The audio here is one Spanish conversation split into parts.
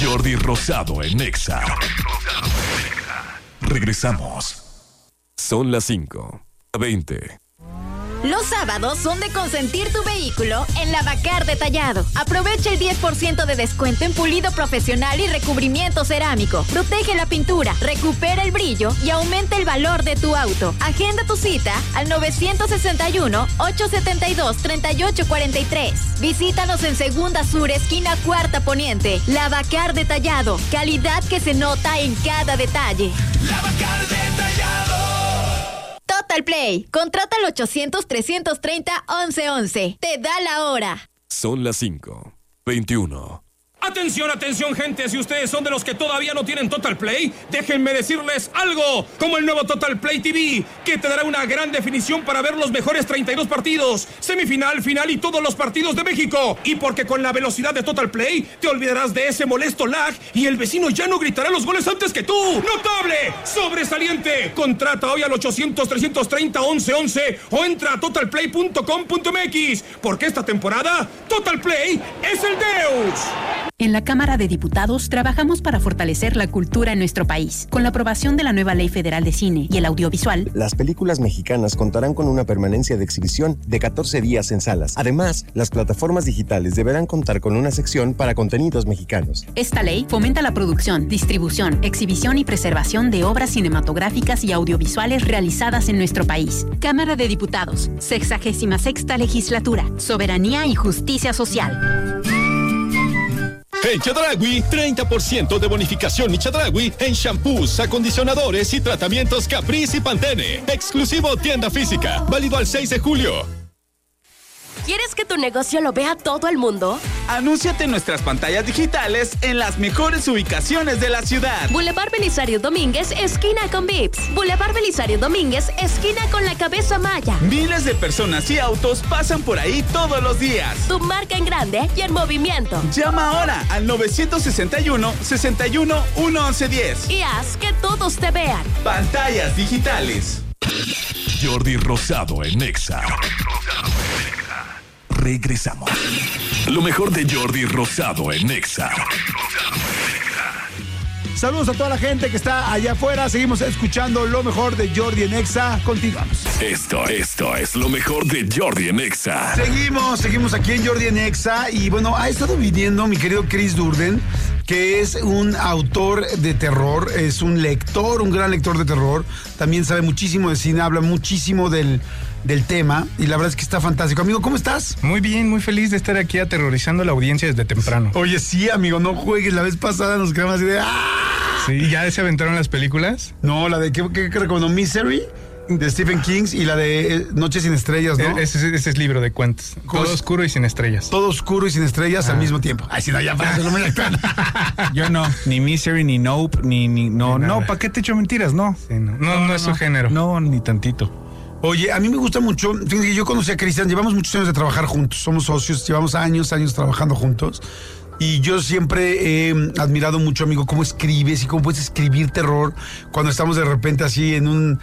Jordi Rosado en Nexa. Regresamos. Son las 5:20. Los sábados son de consentir tu vehículo en Lavacar Detallado. Aprovecha el 10% de descuento en pulido profesional y recubrimiento cerámico. Protege la pintura, recupera el brillo y aumenta el valor de tu auto. Agenda tu cita al 961-872-3843. Visítanos en Segunda Sur, esquina Cuarta Poniente. Lavacar Detallado. Calidad que se nota en cada detalle. Lavacar Detallado. Total Play. Contrata al 800-330-1111. Te da la hora. Son las 5:21. Atención, atención, gente, si ustedes son de los que todavía no tienen Total Play, déjenme decirles algo, como el nuevo Total Play TV, que te dará una gran definición para ver los mejores 32 partidos, semifinal, final y todos los partidos de México. Y porque con la velocidad de Total Play, te olvidarás de ese molesto lag y el vecino ya no gritará los goles antes que tú. ¡Notable! ¡Sobresaliente! Contrata hoy al 800-330-1111 o entra a totalplay.com.mx, porque esta temporada, Total Play es el Deus. En la Cámara de Diputados trabajamos para fortalecer la cultura en nuestro país. Con la aprobación de la nueva Ley Federal de Cine y el Audiovisual, las películas mexicanas contarán con una permanencia de exhibición de 14 días en salas. Además, las plataformas digitales deberán contar con una sección para contenidos mexicanos. Esta ley fomenta la producción, distribución, exhibición y preservación de obras cinematográficas y audiovisuales realizadas en nuestro país. Cámara de Diputados, 66ª Legislatura, Soberanía y Justicia Social. En Chedraui, 30% de bonificación y Chedraui en shampoos, acondicionadores y tratamientos Caprice y Pantene. Exclusivo tienda física, válido al 6 de julio. ¿Quieres que tu negocio lo vea todo el mundo? Anúnciate en nuestras pantallas digitales en las mejores ubicaciones de la ciudad. Boulevard Belisario Domínguez, esquina con Vips. Boulevard Belisario Domínguez, esquina con la Cabeza Maya. Miles de personas y autos pasan por ahí todos los días. Tu marca en grande y en movimiento. Llama ahora al 961-61-1110 y haz que todos te vean. Pantallas digitales. Jordi Rosado en Nexa. Regresamos. Lo mejor de Jordi Rosado en Nexa. Saludos a toda la gente que está allá afuera. Seguimos escuchando lo mejor de Jordi en Nexa. Continuamos. Esto es lo mejor de Jordi en Nexa. Seguimos aquí en Jordi en Nexa. Y bueno, ha estado viniendo mi querido Chris Durden, que es un autor de terror, es un lector, un gran lector de terror. También sabe muchísimo de cine, habla muchísimo del tema, y la verdad es que está fantástico. Amigo, ¿cómo estás? Muy bien, muy feliz de estar aquí aterrorizando a la audiencia desde temprano. Oye, sí, amigo, no juegues. La vez pasada nos quedamos así de ¡ah! Sí, ¿ya se aventaron las películas? No, la de, ¿qué recomendó? Misery, de Stephen King, y la de Noche sin estrellas, ¿no? Ese es libro de cuentos. Todo oscuro y sin estrellas. Todo oscuro y sin estrellas al mismo tiempo. Ay, si no, ya para hacerlo muy actual. Yo no, ni Misery, ni Nope, no, ¿para qué te echo mentiras? No. Sí, no es su género. No, ni tantito. Oye, a mí me gusta mucho, fíjate que yo conocí a Cristian, llevamos muchos años de trabajar juntos, somos socios, llevamos años trabajando juntos, y yo siempre he admirado mucho, amigo, cómo escribes y cómo puedes escribir terror cuando estamos de repente así en un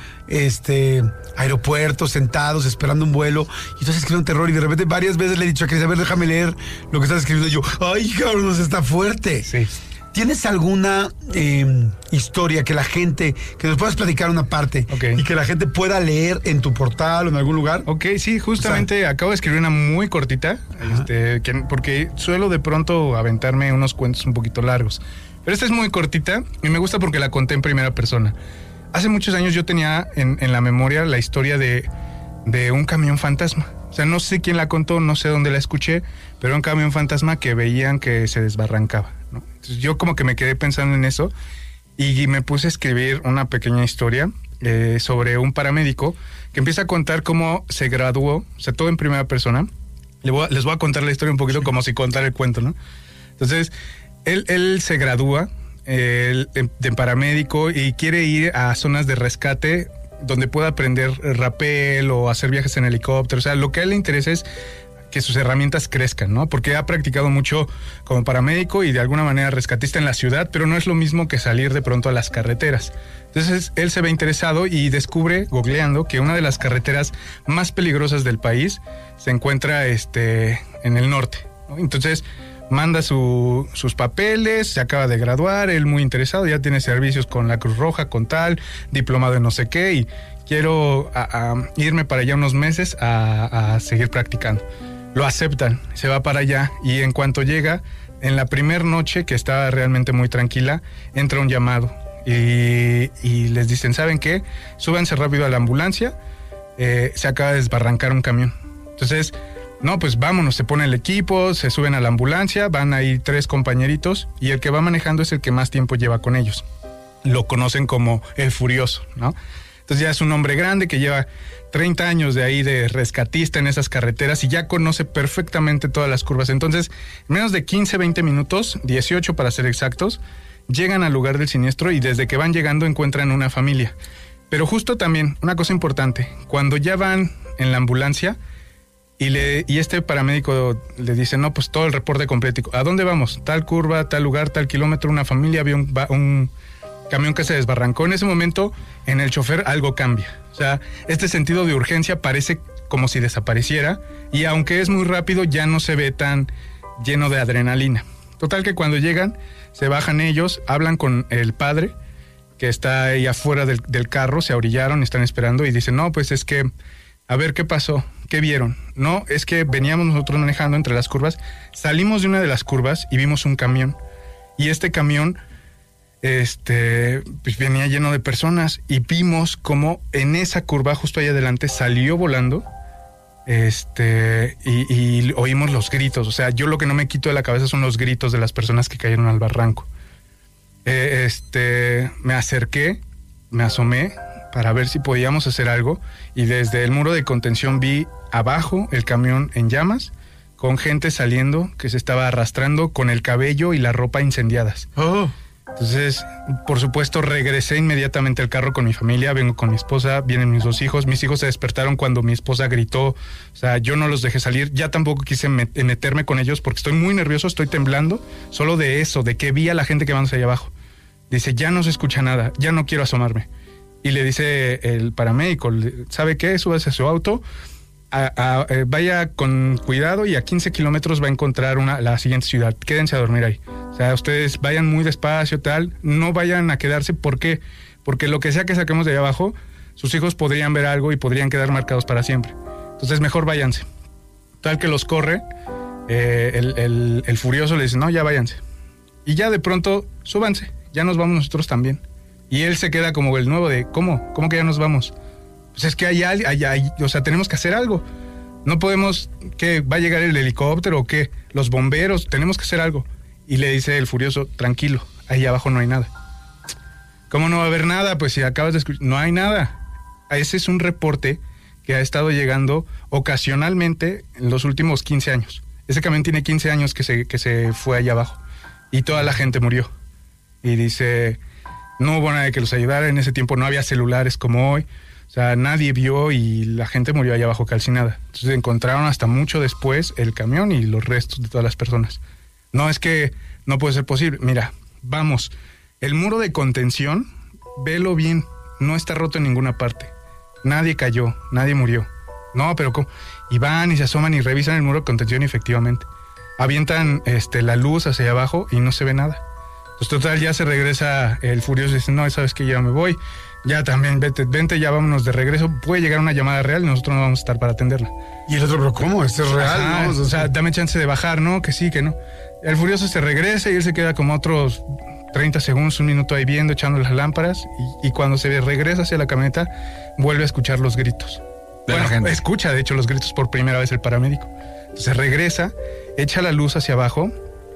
aeropuerto, sentados, esperando un vuelo, y entonces escribo un terror, y de repente varias veces le he dicho a Cristian, a ver, déjame leer lo que estás escribiendo, y yo, ay, cabrón, está fuerte. Sí. ¿Tienes alguna historia que nos puedas platicar una parte y que la gente pueda leer en tu portal o en algún lugar? Ok, sí, justamente acabo de escribir una muy cortita, porque suelo de pronto aventarme unos cuentos un poquito largos. Pero esta es muy cortita y me gusta porque la conté en primera persona. Hace muchos años yo tenía en la memoria la historia de un camión fantasma. O sea, no sé quién la contó, no sé dónde la escuché, pero un camión fantasma que veían que se desbarrancaba, ¿no? Entonces yo como que me quedé pensando en eso y me puse a escribir una pequeña historia sobre un paramédico que empieza a contar cómo se graduó, o sea, todo en primera persona. Les voy a contar la historia un poquito como si contara el cuento, ¿no? Entonces, él se gradúa de paramédico y quiere ir a zonas de rescate donde pueda aprender rapel o hacer viajes en helicóptero. O sea, lo que a él le interesa es que sus herramientas crezcan, ¿no? Porque ha practicado mucho como paramédico y de alguna manera rescatista en la ciudad, pero no es lo mismo que salir de pronto a las carreteras. Entonces, él se ve interesado y descubre, googleando, que una de las carreteras más peligrosas del país se encuentra en el norte, ¿no? Entonces, manda sus papeles, se acaba de graduar, él muy interesado, ya tiene servicios con la Cruz Roja, con tal, diplomado en no sé qué, y quiero irme para allá unos meses a seguir practicando. Lo aceptan, se va para allá, y en cuanto llega, en la primera noche, que estaba realmente muy tranquila, entra un llamado, y les dicen, ¿saben qué? Súbanse rápido a la ambulancia, se acaba de desbarrancar un camión. Entonces, no, pues vámonos, se pone el equipo, se suben a la ambulancia, van ahí 3 compañeritos, y el que va manejando es el que más tiempo lleva con ellos. Lo conocen como el Furioso, ¿no? Entonces ya es un hombre grande que lleva 30 años de ahí de rescatista en esas carreteras y ya conoce perfectamente todas las curvas. Entonces, en menos de 15, 20 minutos, 18 para ser exactos, llegan al lugar del siniestro y desde que van llegando encuentran una familia. Pero justo también, una cosa importante, cuando ya van en la ambulancia y este paramédico le dice, no, pues todo el reporte completo, ¿a dónde vamos? Tal curva, tal lugar, tal kilómetro, una familia, había un camión que se desbarrancó. En ese momento, en el chofer algo cambia. O sea, este sentido de urgencia parece como si desapareciera y aunque es muy rápido, ya no se ve tan lleno de adrenalina. Total que cuando llegan, se bajan ellos, hablan con el padre, que está ahí afuera del carro, se orillaron, están esperando y dicen, no, pues es que, a ver, ¿qué pasó? ¿Qué vieron? No, es que veníamos nosotros manejando entre las curvas, salimos de una de las curvas y vimos un camión. Y este camión, pues venía lleno de personas y vimos cómo en esa curva justo ahí adelante salió volando, y oímos los gritos. O sea, yo lo que no me quito de la cabeza son los gritos de las personas que cayeron al barranco. Me acerqué, me asomé para ver si podíamos hacer algo y desde el muro de contención vi abajo el camión en llamas con gente saliendo que se estaba arrastrando con el cabello y la ropa incendiadas. Entonces, por supuesto, regresé inmediatamente al carro con mi familia, vengo con mi esposa, vienen mis 2 hijos. Mis hijos se despertaron cuando mi esposa gritó, o sea, yo no los dejé salir, ya tampoco quise meterme con ellos porque estoy muy nervioso, estoy temblando, solo de eso, de que vi a la gente que va hacia allá abajo. Dice, ya no se escucha nada, ya no quiero asomarme. Y le dice el paramédico, ¿sabe qué? Súbase a su auto, vaya con cuidado y a 15 kilómetros va a encontrar la siguiente ciudad, quédense a dormir ahí. O sea, ustedes vayan muy despacio, tal, no vayan a quedarse, ¿por qué? Porque lo que sea que saquemos de allá abajo, sus hijos podrían ver algo y podrían quedar marcados para siempre. Entonces mejor váyanse. Tal que los corre, el Furioso le dice, no, ya váyanse. Y ya de pronto, súbanse, ya nos vamos nosotros también. Y él se queda como el nuevo de, ¿cómo? ¿Cómo que ya nos vamos? Pues es que o sea, tenemos que hacer algo. No podemos, ¿qué? ¿Va a llegar el helicóptero o qué? Los bomberos, tenemos que hacer algo. Y le dice el Furioso, tranquilo, ahí abajo no hay nada. ¿Cómo no va a haber nada? Pues si acabas de escuchar, no hay nada. Ese es un reporte que ha estado llegando ocasionalmente en los últimos 15 años. Ese camión tiene 15 años que se fue allá abajo. Y toda la gente murió. Y dice, no hubo nadie que los ayudara. En ese tiempo no había celulares como hoy. O sea, nadie vio y la gente murió allá abajo calcinada. Entonces encontraron hasta mucho después el camión y los restos de todas las personas. No, es que no puede ser posible. Mira, vamos, el muro de contención, velo bien, no está roto en ninguna parte. Nadie cayó, nadie murió. No, pero ¿cómo? Y van y se asoman y revisan el muro de contención y efectivamente. Avientan la luz hacia abajo y no se ve nada. Entonces, total, ya se regresa el Furioso y dice, no, sabes que ya me voy. Ya también, vente, ya vámonos de regreso. Puede llegar una llamada real y nosotros no vamos a estar para atenderla. Y el otro, pero ¿cómo? ¿Esto es real? Ajá, ¿no? O sea, dame chance de bajar, ¿no? Que sí, que no. El Furioso se regresa y él se queda como otros 30 segundos, un minuto ahí viendo, echando las lámparas. Y cuando se regresa hacia la camioneta, vuelve a escuchar los gritos. Bueno, escucha, de hecho, los gritos por primera vez el paramédico. Entonces regresa, echa la luz hacia abajo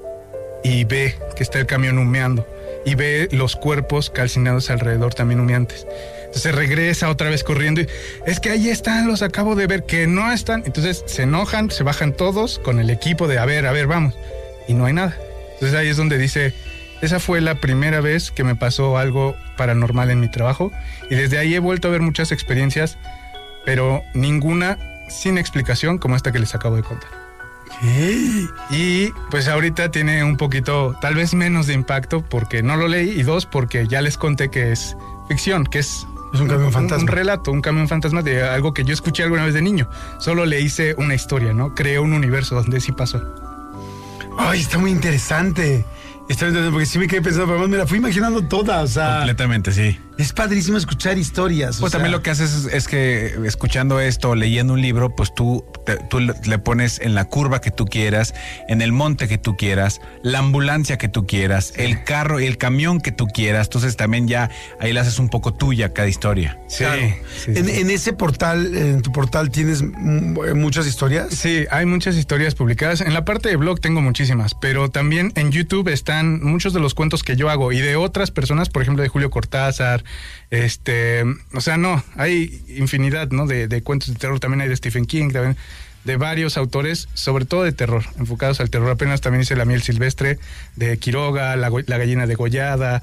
y ve que está el camión humeando. Y ve los cuerpos calcinados alrededor también humeantes. Entonces regresa otra vez corriendo y es que ahí están, los acabo de ver, que no están. Entonces se enojan, se bajan todos con el equipo de a ver, vamos. Y no hay nada. Entonces ahí es donde dice, esa fue la primera vez que me pasó algo paranormal en mi trabajo. Y desde ahí he vuelto a ver muchas experiencias, pero ninguna sin explicación como esta que les acabo de contar. ¿Qué? Y pues ahorita tiene un poquito, tal vez menos de impacto porque no lo leí y 2, porque ya les conté que es ficción, que es un camión fantasma. Un relato, un camión fantasma de algo que yo escuché alguna vez de niño. Solo le hice una historia, ¿no? Creé un universo donde sí pasó. Ay, está muy interesante. Está bien, porque sí me quedé pensando, pero me la fui imaginando toda, o sea. Completamente, sí. Es padrísimo escuchar historias. Pues también lo que haces es que escuchando esto, leyendo un libro, pues tú le pones en la curva que tú quieras, en el monte que tú quieras, la ambulancia que tú quieras, el carro y el camión que tú quieras. Entonces también ya ahí la haces un poco tuya cada historia. Sí. Claro. Sí. En ese portal, en tu portal, ¿tienes muchas historias? Sí, hay muchas historias publicadas. En la parte de blog tengo muchísimas, pero también en YouTube están muchos de los cuentos que yo hago y de otras personas, por ejemplo, de Julio Cortázar. O sea, no, hay infinidad, ¿no? De cuentos de terror, también hay de Stephen King, también de varios autores, sobre todo de terror, enfocados al terror. Apenas también hice La miel silvestre de Quiroga, la gallina degollada,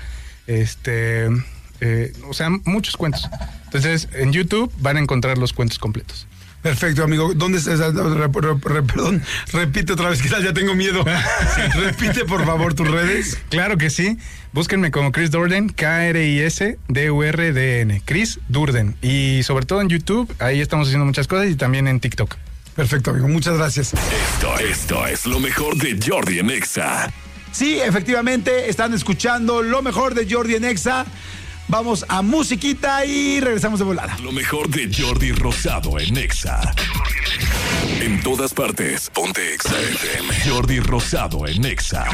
o sea, muchos cuentos. Entonces, en YouTube van a encontrar los cuentos completos. Perfecto, amigo. ¿Dónde estás? Perdón, repite otra vez, que ya tengo miedo. Repite, por favor, tus redes. Claro que sí. Búsquenme como Chris Durden, KRISDURDN. Chris Durden. Y sobre todo en YouTube, ahí estamos haciendo muchas cosas, y también en TikTok. Perfecto, amigo. Muchas gracias. Esto es lo mejor de Jordi en Exa. Sí, efectivamente, están escuchando lo mejor de Jordi en Exa. Vamos a musiquita y regresamos de volada. Lo mejor de Jordi Rosado en Exa. En todas partes, ponte Exa FM. Jordi Rosado en Exa.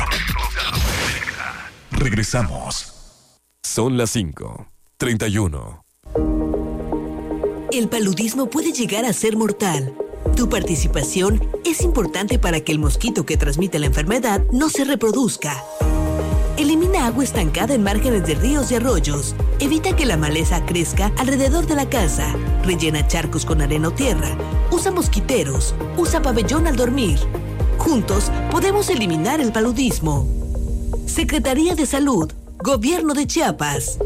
Regresamos. Son las 5:31. El paludismo puede llegar a ser mortal. Tu participación es importante para que el mosquito que transmite la enfermedad no se reproduzca. Elimina agua estancada en márgenes de ríos y arroyos. Evita que la maleza crezca alrededor de la casa. Rellena charcos con arena o tierra. Usa mosquiteros. Usa pabellón al dormir. Juntos podemos eliminar el paludismo. Secretaría de Salud, Gobierno de Chiapas.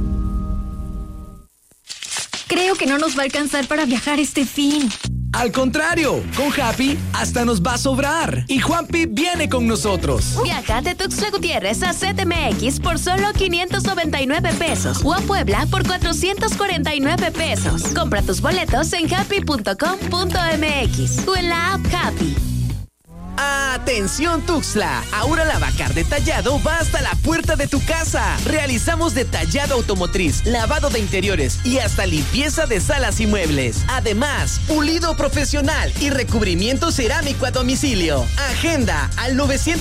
Creo que no nos va a alcanzar para viajar este fin. Al contrario, con Happy hasta nos va a sobrar. Y Juanpi viene con nosotros. Viaja de Tuxtla Gutiérrez a CDMX por solo 599 pesos o a Puebla por 449 pesos. Compra tus boletos en happy.com.mx o en la app Happy. ¡Atención, Tuxtla! Ahora Lavacar Detallado va hasta la puerta de tu casa. Realizamos detallado automotriz, lavado de interiores y hasta limpieza de salas y muebles. Además, pulido profesional y recubrimiento cerámico a domicilio. Agenda al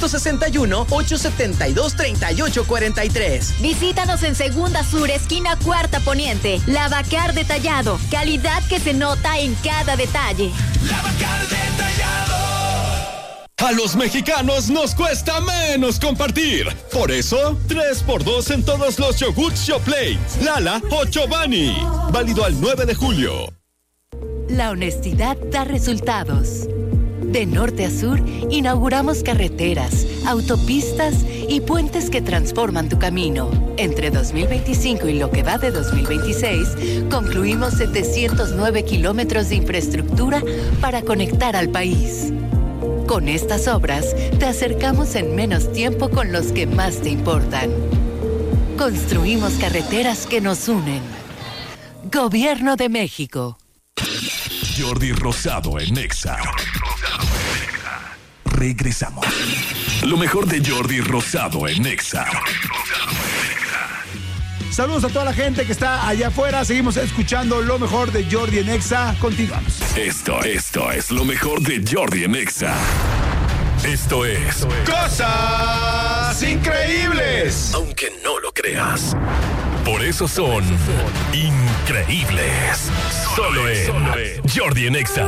961-872-3843. Visítanos en Segunda Sur, esquina Cuarta Poniente. Lavacar Detallado. Calidad que se nota en cada detalle. Lavacar Detallado. A los mexicanos nos cuesta menos compartir. Por eso, 3x2 en todos los yogurts Yoplait, Lala o Chobani. Válido al 9 de julio. La honestidad da resultados. De norte a sur, inauguramos carreteras, autopistas y puentes que transforman tu camino. Entre 2025 y lo que va de 2026, concluimos 709 kilómetros de infraestructura para conectar al país. Con estas obras, te acercamos en menos tiempo con los que más te importan. Construimos carreteras que nos unen. Gobierno de México. Jordi Rosado en Exa. Regresamos. Lo mejor de Jordi Rosado en Exa. Saludos a toda la gente que está allá afuera. Seguimos escuchando lo mejor de Jordi en Exa. Continuamos. Esto es lo mejor de Jordi en Exa. Esto es Cosas Increíbles. Aunque no lo creas. Por eso son increíbles. Solo en Jordi en Exa.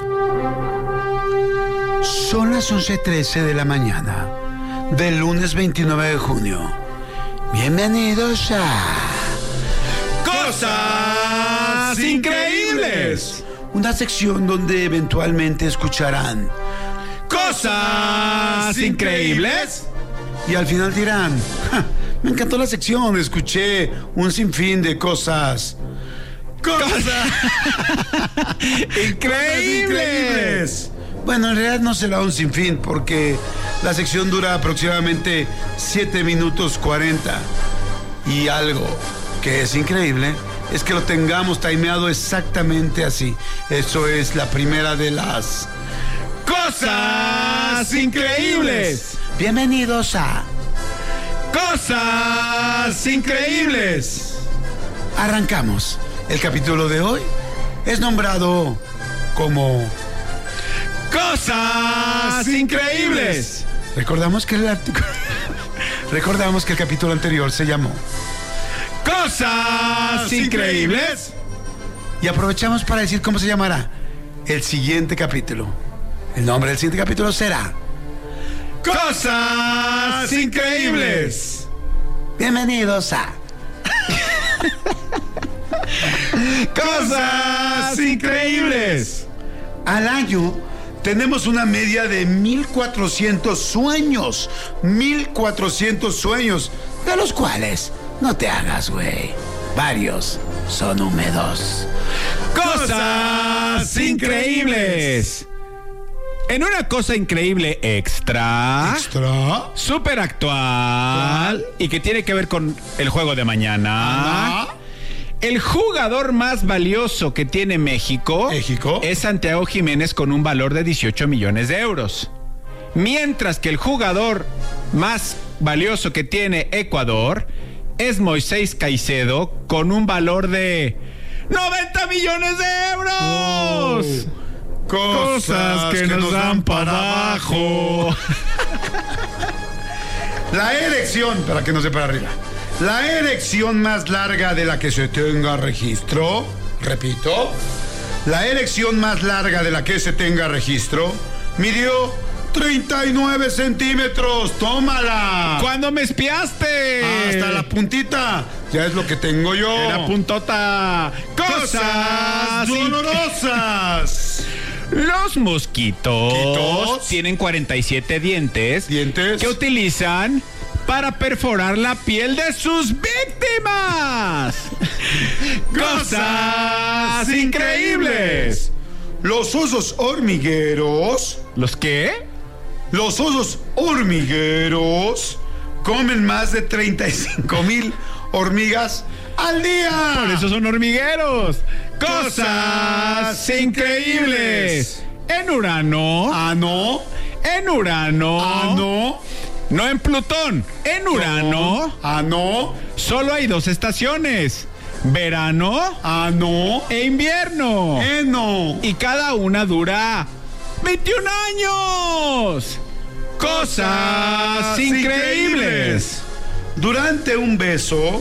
Son las 11:13 de la mañana del lunes 29 de junio. Bienvenidos a Cosas Increíbles, una sección donde eventualmente escucharán Cosas Increíbles y al final dirán, me encantó la sección, escuché un sinfín de cosas increíbles. Bueno, en realidad no será un sinfín porque la sección dura aproximadamente 7 minutos 40. Y algo que es increíble es que lo tengamos timeado exactamente así. Eso es la primera de las cosas Cosas increíbles. Bienvenidos a Cosas increíbles. Arrancamos. El capítulo de hoy es nombrado como Cosas increíbles. Recordamos que el capítulo anterior se llamó Cosas increíbles. Y aprovechamos para decir cómo se llamará el siguiente capítulo. El nombre del siguiente capítulo será Cosas increíbles. Bienvenidos a Cosas increíbles. Al año tenemos una media de 1,400 sueños. 1,400 sueños, de los cuales, no te hagas, güey, varios son húmedos. Cosas increíbles. En una cosa increíble extra, súper actual y que tiene que ver con el juego de mañana. El jugador más valioso que tiene México es Santiago Jiménez con un valor de 18 millones de euros. Mientras que el jugador más valioso que tiene Ecuador es Moisés Caicedo con un valor de 90 millones de euros. Cosas que nos dan para abajo. La erección, para que no se para arriba. La erección más larga de la que se tenga registro, repito, la erección más larga de la que se tenga registro midió 39 centímetros. ¡Tómala! ¿Cuándo me espiaste? Hasta la puntita. Ya es lo que tengo yo. Era puntota. Cosas dolorosas. Los mosquitos tienen 47 dientes que utilizan para perforar la piel de sus víctimas. Cosas increíbles. Los osos hormigueros. ¿Los qué? Los osos hormigueros comen más de 35,000 hormigas al día. Por eso son hormigueros. Cosas increíbles. En Urano. No. En Urano. No. No en Plutón. En Urano. No. Solo hay 2 estaciones. Verano. No. E invierno. No. Y cada una dura 21 años. Cosas increíbles. Durante un beso,